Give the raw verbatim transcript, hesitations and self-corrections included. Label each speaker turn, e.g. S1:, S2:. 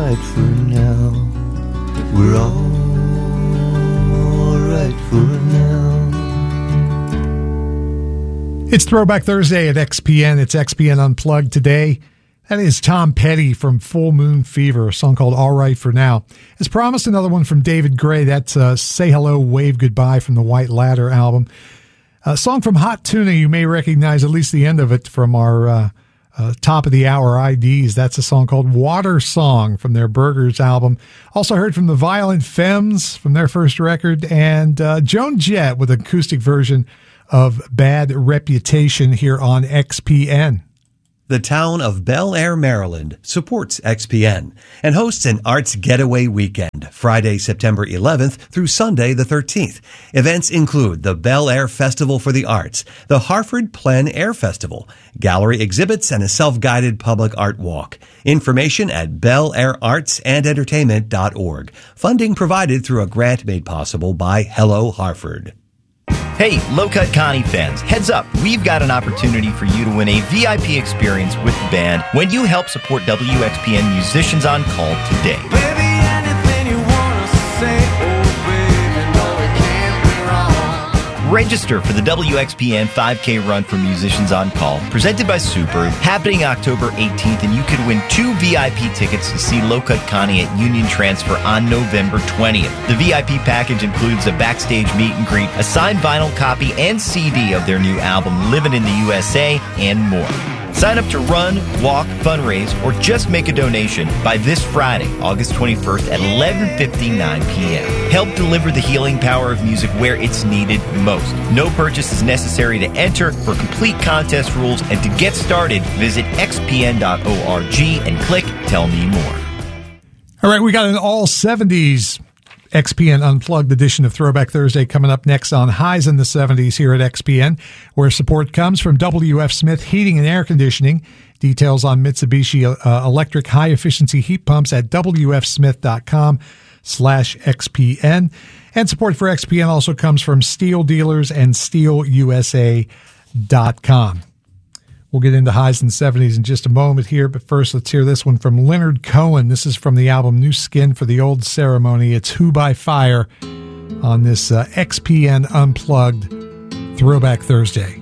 S1: right for now. We're all right for now.
S2: It's Throwback Thursday at X P N. It's X P N Unplugged today. That is Tom Petty from Full Moon Fever, a song called All Right For Now. As promised, another one from David Gray. That's uh, Say Hello, Wave Goodbye from the White Ladder album. A song from Hot Tuna, you may recognize at least the end of it from our uh, uh, top of the hour I Ds. That's a song called Water Song from their Burgers album. Also heard from the Violent Femmes from their first record, and uh, Joan Jett with an acoustic version of Bad Reputation here on X P N.
S3: The town of Bel Air, Maryland supports X P N and hosts an Arts Getaway Weekend, Friday, September eleventh through Sunday, the thirteenth. Events include the Bel Air Festival for the Arts, the Harford Plein Air Festival, gallery exhibits, and a self-guided public art walk. Information at bel air arts and entertainment dot org. Funding provided through a grant made possible by Hello Harford.
S4: Hey, Low Cut Connie fans, heads up. We've got an opportunity for you to win a V I P experience with the band when you help support W X P N Musicians on Call today.
S5: Baby, anything you want to say, oh baby, no, it can't be wrong.
S4: Register for the W X P N five K Run for Musicians on Call, presented by Super, happening October eighteenth, and you could win two V I P tickets to see Low Cut Connie at Union Transfer on November twentieth. The V I P package includes a backstage meet and greet, a signed vinyl copy and C D of their new album, Living in the U S A, and more. Sign up to run, walk, fundraise, or just make a donation by this Friday, August twenty-first at eleven fifty-nine p.m. Help deliver the healing power of music where it's needed most. No purchase is necessary to enter. For complete contest rules and to get started, visit x p n dot org and click Tell Me More.
S2: All right, we got an all seventies X P N Unplugged edition of Throwback Thursday coming up next on Highs in the seventies here at X P N, where support comes from W F Smith Heating and Air Conditioning. Details on Mitsubishi uh, electric high-efficiency heat pumps at w f smith dot com slash X P N. And support for X P N also comes from Steel Dealers and steel u s a dot com. We'll get into Highs in the seventies in just a moment here, but first let's hear this one from Leonard Cohen. This is from the album New Skin for the Old Ceremony. It's Who by Fire on this uh, X P N Unplugged Throwback Thursday.